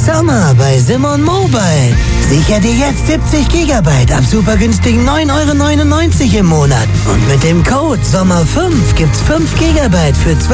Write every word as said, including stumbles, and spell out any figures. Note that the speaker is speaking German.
Sommer bei Simon Mobile. Sicher dir jetzt siebzig Gigabyte ab super günstigen neun Euro neunundneunzig im Monat. Und mit dem Code Sommer fünf gibt's fünf Gigabyte für